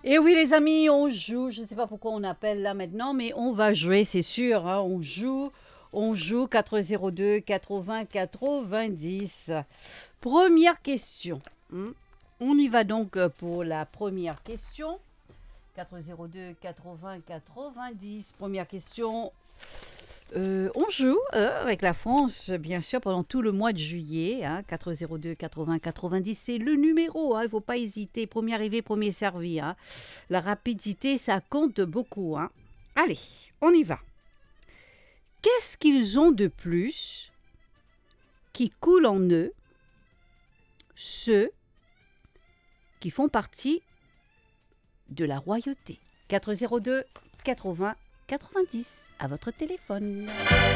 Et oui, les amis, on joue. Je ne sais pas pourquoi on appelle là maintenant, mais on va jouer, c'est sûr, hein. On joue 402 80 90. Première question. On y va donc pour la première question. 402 80 90. Première question. On joue avec la France, bien sûr, pendant tout le mois de juillet. 402 80 90, c'est le numéro. Il ne faut pas hésiter. Premier arrivé, premier servi. La rapidité, ça compte beaucoup. Allez, on y va. Qu'est-ce qu'ils ont de plus qui coule en eux, ceux qui font partie de la royauté? 402 80 90 à votre téléphone.